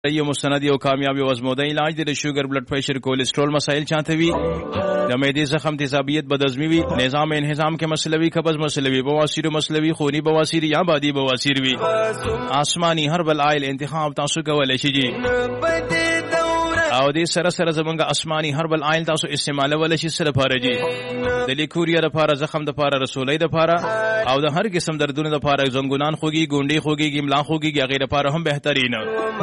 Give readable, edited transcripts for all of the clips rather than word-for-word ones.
یو مستند یو کامیاب یو ازموده علاج د شوګر بلډ پریشر کولیسټرول مسائل چاته وي د معدې زخم تیزابیت بدهضمي وي نظام انهضام کې مسلوي قبض مسلوي بواسیر مسلوي خوني بواسیر یا بادي بواسیر وي آسماني هربل آیل انتخاب تاسو کولای شئ او دې سره سره زمونږ آسماني هربل آیل تاسو استعمالولی شئ سره لپاره جی د لیکوریا لپاره زخم لپاره رسولۍ لپاره او د هر قسم دردونو لپاره زنګونان خوږي ګونډې خوږي املا خوږي هغې لپاره هم بهترین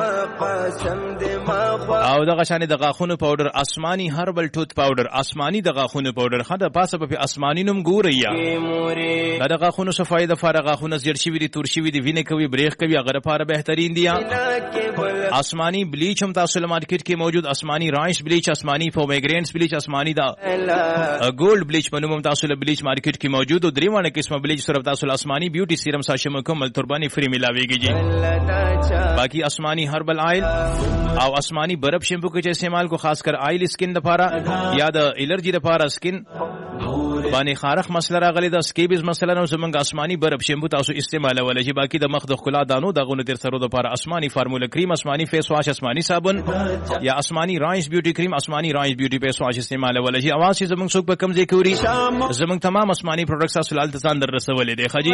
او دغه شانې د غاښونو پاوډر آسماني هربل ټوت پاوډر آسماني د غاښونو پاوډر ښه د پاسه په آسماني نوم ګورئ یا د غاښونو صفایي دپاره غاښونه زیړ شوي دي تور شوي دي وینې کوي بریښ کوي هغه لپاره بهترین دي آسماني بلیچ هم تاسو له مارکیټ کې موجود آسماني رایس بلیچ آسماني پومیګرینټس بلیچ آسماني دا ګولډ بلیچ په نوم هم تاسو له بلیچ مارکیټ کې موجود او درې وانه قسمه بلیچ سره تاسو له آسماني بیوټي سیرم ساشه مکمل تربانی فری ملاويږي جی باقی آسماني هربل آیل او آسماني برف شیمپو کې استعمال کو خاص کر آیل سکن لپاره یا د الرجی لپاره سکن باندې خارخ مسله راغلی د سکیبز مسله نو زمونږ آسماني برف شیمپو تاسو استعمالولی شئ باقی د مخ د ښکلا دانو دغونو تر سرو لپاره آسماني فارمولا کریم آسماني فیس واش آسماني صابون یا آسماني رایس بیوټي کریم آسماني رایس بیوټي فیس واش استعمالولی شئ اواز چې زمونږ څوک په کوم ځای کې وري زمونږ تمام آسماني پروډکټس تاسو له هلته ځان در رسولی دی ښه جي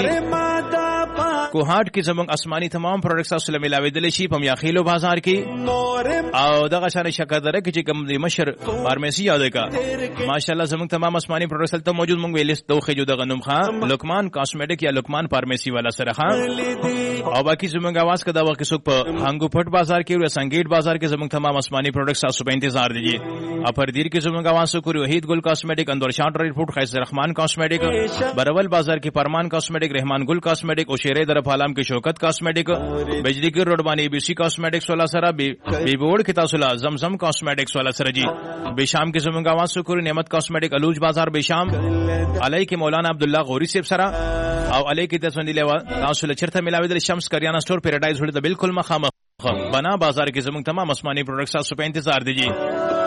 کوهاټ کې زمونږ آسماني تمام پروډکټس تاسو له میلاوېدلی شي په میاخیلو بازار کې او دغه شانې شکردره کې چې کوم د مشر فارمیسي یاده کا ماشاءالله زمونږ تمام آسماني پروډکټس هلته موجود مونږ ویلیست دوخېجو دغه نوم ښه لقمان کاسمیټک یا لقمان فارمیسي والا سره ښه او باقي زمونږ اواز که دا وخت کې څوک په هنګو پټ بازار کې یا سنګیټ بازار کې زمونږ تمام آسماني پروډکټس تاسو په انتظار دي اپردیر کې زمونږ اواز وکړو وحید ګل کاسمیټک اندور شان ډرائی فروټ خیس رحمان کاسمیټک برول بازار کې فرمان کاسمیټک رحمان ګل کاسمیټک او شیرې در پالام کې شوکت کاسمیټک بجلی ګر روډ باندې بي سي کاسمیټکس والا سره بي بورډ کې تاسو لا زمزم کاسمیټکس والا سره جی بشام کې زمونږ اواز وکړو نعمت کاسمیټک الوج بازار بشام علی کې مولانا عبدالله غوري صاحب سره او علی کې تاسو باندې لیوا تاسو له چرته ملاوي د شمس کریانا سٹور پیراډایز هډ د بالکل مخامخ بنا بازار کې زمونږ تمام آسماني پروډکټس تاسو په انتظار دي جی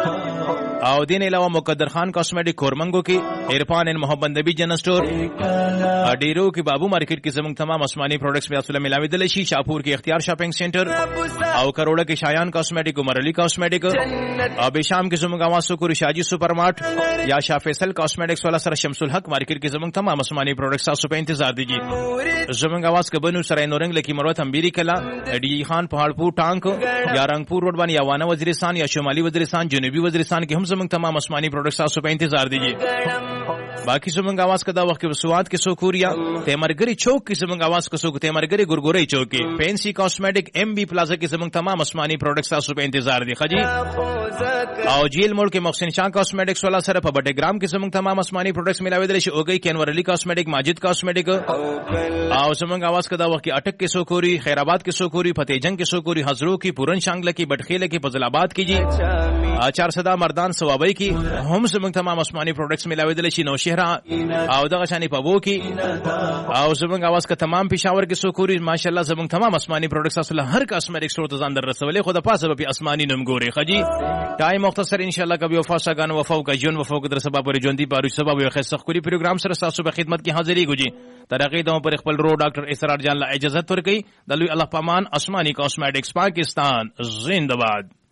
او دین علاوه مقدر خان کاسمیټک کورمنګو کې عرفان ان محمد نبی جن سٹور ډیرو کې بابو مارکیټ کې زمونږ تمام آسماني پروډکټس په اصله ملاوي دي شي شاپور کې اختیار شاپینګ سنټر او کروڑا کې شایان کاسمیټک عمر علي کاسمیټک او بشام کې زمونږ واسو کو رشاجي سپر مارټ یا شاه فیصل کاسمیټکس والا سره شمس الحق مارکیټ کې زمونږ تمام آسماني پروډکټس تاسو په انتظار دي زمونږ आवाज کبنو سره نورنګ لکی مروت امبيري کلا ډي خان پهاړپور ټانک یا رنگپور روډ باندې یا وانه وزیرستان یا شمالي وزیرستان جنوبي وزیرستان کې هم زمونږ تمام آسماني پروډکټس تاسو په انتظار دي باقی زمونږ आवाज کدا وخت کې سواد کې سوکوریا تیمرګری چوک کې زمونږ आवाज کې سوک تیمرګری ګورګوري چوک کې فینسی کاسمیټک ام بي پلازا کې زمونږ تمام آسماني پروډکټس تاسو په انتظار دي خجی او جیل موړ کې محسن شاه کاسمیټکس والا سره په بټه ګرام کې زمونږ تمام آسماني پروډکټس ملاوي دي شي اوګي کینور علي کاسمیټک ماجد کاسمیټک او زمونږ आवाज کدا وخت کې اٹک کې سوکوري خیرآباد کې سوکوري فتح جنگ کې سوکوري حضرو کې پورن شانګل کې بټخیله کې فضل آباد کې جی چار صدا مردان ثوابي کې هم زمونږ تمام آسماني پروډکټس ملاوي دي شي نو شهره او دغه شانې په وو کې او زمونږ आवाज کا تمام پېښور کې سوکوري ماشاءالله زمونږ تمام آسماني پروډکټس اصله هر کاسمیټک سٹور ته ځان در رسولې خو د پاسه په آسماني نوم ګوري خجی ټایم مختصر ان شاء الله کبي وفا ساګان وفا کا جون وفا کو در سبب پر جون دي بارو سبب یو خاص خوري پروګرام سره تاسو په خدمت کې حاضرې ګوجي ترقی دوم پر خپل رو ډاکټر اسرار جان لا اجازه ورکړي د لوی الله پامان آسماني کاسمیټکس پاکستان زنده باد